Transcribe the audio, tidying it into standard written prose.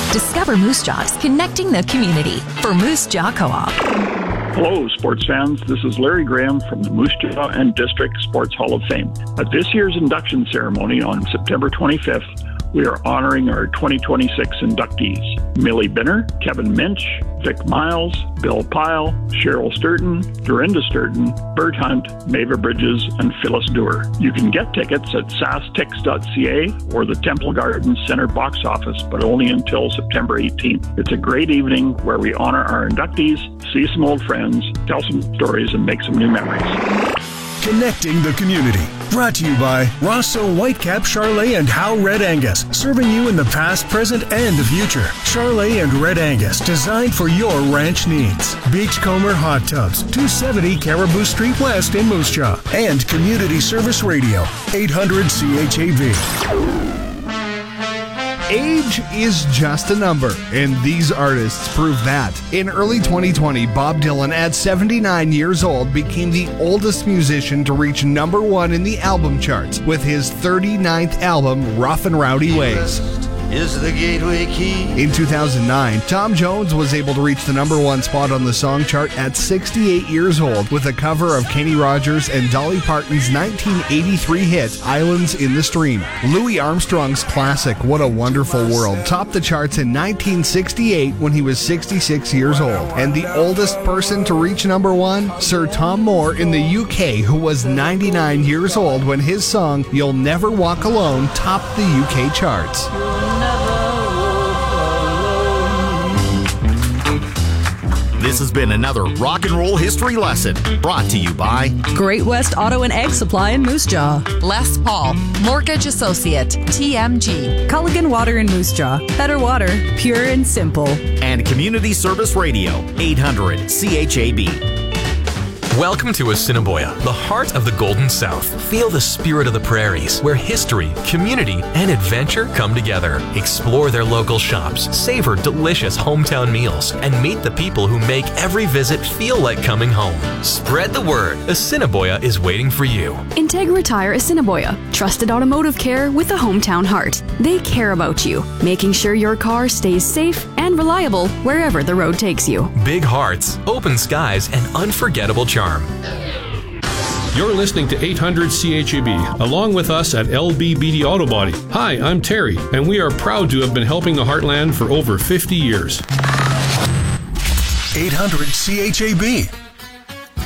Discover Moose Jaws, connecting the community for Moose Jaw Co-op. Hello, sports fans. This is Larry Graham from the Moose Jaw and District Sports Hall of Fame. At this year's induction ceremony on September 25th, we are honoring our 2026 inductees: Millie Binner, Kevin Minch, Vic Miles, Bill Pyle, Cheryl Sturton, Dorinda Sturton, Bert Hunt, Maeva Bridges, and Phyllis Dewar. You can get tickets at sastix.ca or the Temple Gardens Center box office, but only until September 18th. It's a great evening where we honor our inductees, see some old friends, tell some stories, and make some new memories. Connecting the community. Brought to you by Rosso Whitecap, Charolais, and Howe Red Angus. Serving you in the past, present, and the future. Charolais and Red Angus, designed for your ranch needs. Beachcomber Hot Tubs, 270 Caribou Street West in Moose Jaw. And Community Service Radio, 800 CHAB. Age is just a number, and these artists prove that. In early 2020, Bob Dylan, at 79 years old, became the oldest musician to reach number one in the album charts with his 39th album, Rough and Rowdy Ways. Is the gateway key. In 2009, Tom Jones was able to reach the number one spot on the song chart at 68 years old with a cover of Kenny Rogers and Dolly Parton's 1983 hit, Islands in the Stream. Louis Armstrong's classic, What a Wonderful World, topped the charts in 1968 when he was 66 years old. And the oldest person to reach number one, Sir Tom Moore in the UK, who was 99 years old when his song, You'll Never Walk Alone, topped the UK charts. This has been another Rock and Roll History Lesson brought to you by Great West Auto and Egg Supply in Moose Jaw, Les Paul, Mortgage Associate, TMG, Culligan Water in Moose Jaw, better water, pure and simple, and Community Service Radio, 800 CHAB. Welcome to Assiniboia, the heart of the Golden South. Feel the spirit of the prairies, where history, community, and adventure come together. Explore their local shops, savor delicious hometown meals, and meet the people who make every visit feel like coming home. Spread the word. Assiniboia is waiting for you. Integra Tire Assiniboia, trusted automotive care with a hometown heart. They care about you, making sure your car stays safe and reliable wherever the road takes you. Big hearts, open skies, and unforgettable charm. You're listening to 800 CHAB, along with us at LBBD Auto Body. Hi, I'm Terry, and we are proud to have been helping the Heartland for over 50 years. 800 CHAB.